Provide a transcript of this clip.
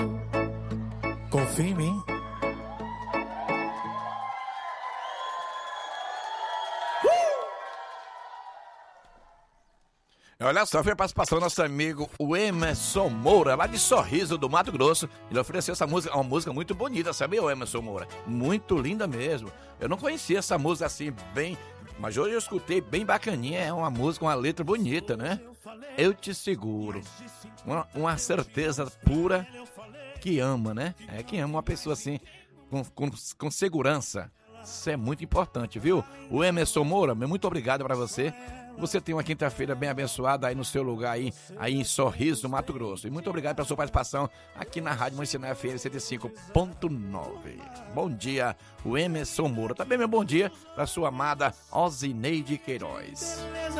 Confia em mim. Olha só, foi a participação do nosso amigo o Emerson Moura, lá de Sorriso, do Mato Grosso. Ele ofereceu essa música, uma música muito bonita, sabe, o Emerson Moura? Muito linda mesmo. Eu não conhecia essa música assim, bem... Mas hoje eu escutei bem bacaninha, é uma música, uma letra bonita, né? Eu te seguro. Uma certeza pura que ama, né? É que ama uma pessoa assim, com segurança. Isso é muito importante, viu? O Emerson Moura, muito obrigado para você. Você tem uma quinta-feira bem abençoada aí no seu lugar aí em Sorriso, no Mato Grosso. E muito obrigado pela sua participação aqui na Rádio Municipal FM 105.9. Bom dia, o Emerson Moura. Também meu bom dia para sua amada Osineide Queiroz.